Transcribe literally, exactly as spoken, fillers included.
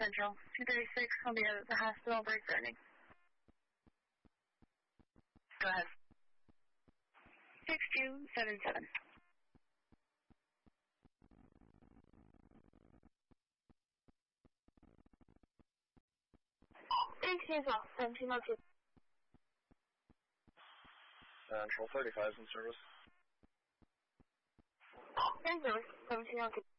Central. two thirty-six, I'll be at the hospital break burning. Go ahead. six two seven seven. eighteen off, seventeen oh two. Central thirty-five is in service. Thank you, seventeen oh two.